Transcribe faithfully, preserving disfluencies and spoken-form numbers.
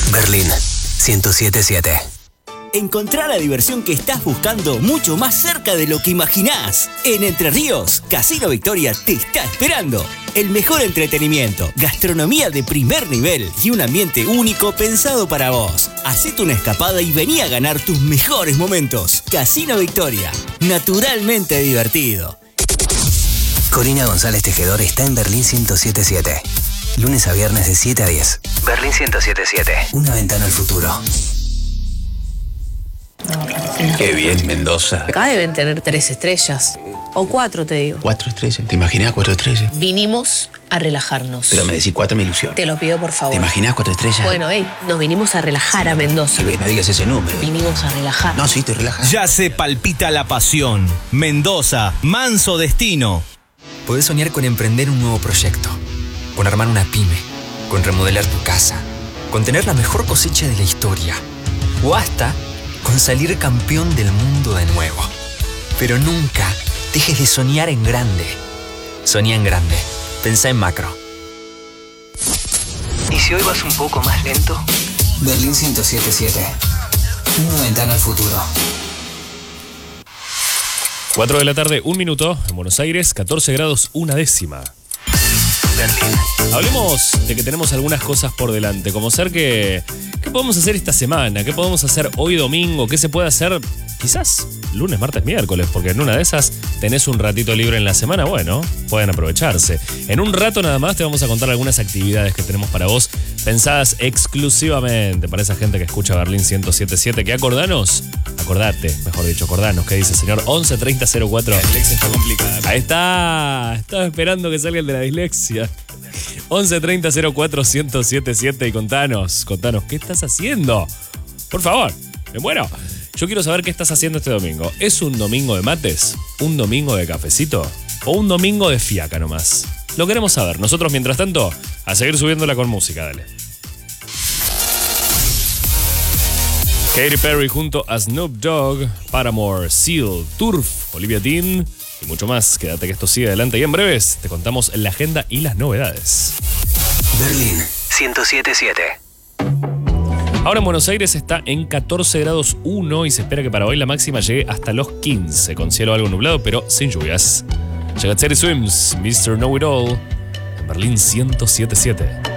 Berlín ciento siete punto siete. Encontrá la diversión que estás buscando mucho más cerca de lo que imaginás. En Entre Ríos, Casino Victoria te está esperando. El mejor entretenimiento, gastronomía de primer nivel y un ambiente único pensado para vos. Hacete una escapada y vení a ganar tus mejores momentos. Casino Victoria, naturalmente divertido. Corina González Tejedor está en Berlín ciento siete punto siete. Lunes a viernes de siete a diez. Berlín ciento siete punto siete. Una ventana al futuro. Qué bien, Mendoza. Acá deben tener tres estrellas. O cuatro, te digo. Cuatro estrellas. ¿Te imaginas cuatro estrellas? Vinimos a relajarnos. Pero me decís cuatro me ilusión. Te lo pido, por favor. ¿Te imaginas cuatro estrellas? Bueno, hey, nos vinimos a relajar a Mendoza. No digas ese número. Vinimos a relajar. No, sí, te relajas. Ya se palpita la pasión. Mendoza, manso destino. Podés soñar con emprender un nuevo proyecto, con armar una pyme, con remodelar tu casa, con tener la mejor cosecha de la historia, o hasta con salir campeón del mundo de nuevo. Pero nunca dejes de soñar en grande. Soñá en grande. Pensá en macro. ¿Y si hoy vas un poco más lento? Berlín ciento siete punto siete. Una ventana al futuro. cuatro de la tarde, un minuto. En Buenos Aires, catorce grados, una décima. Berlín. Hablemos de que tenemos algunas cosas por delante, como ser que... ¿Qué podemos hacer esta semana? ¿Qué podemos hacer hoy domingo? ¿Qué se puede hacer quizás lunes, martes, miércoles? Porque en una de esas tenés un ratito libre en la semana. Bueno, pueden aprovecharse. En un rato nada más te vamos a contar algunas actividades que tenemos para vos, pensadas exclusivamente para esa gente que escucha Berlín ciento siete punto siete. Que acordanos, acordate, mejor dicho, acordanos, ¿qué dice señor? once treinta cero cuatro. La dislexia está complicada. Ahí está. Estaba esperando que salga el de la dislexia. once treinta cero cuatro ciento siete siete y contanos, contanos, ¿qué estás haciendo? Por favor. Bueno, yo quiero saber qué estás haciendo este domingo. ¿Es un domingo de mates? ¿Un domingo de cafecito? ¿O un domingo de fiaca nomás? Lo queremos saber. Nosotros, mientras tanto, a seguir subiéndola con música, dale. Katy Perry junto a Snoop Dogg, Paramore, Seal, Turf, Olivia Dean y mucho más. Quédate que esto sigue adelante y en breves te contamos la agenda y las novedades. Berlín ciento siete punto siete. Ahora en Buenos Aires está en catorce grados uno y se espera que para hoy la máxima llegue hasta los quince, con cielo algo nublado pero sin lluvias. Llega Teddy Swims, mister Know It All, en Berlín ciento siete punto siete.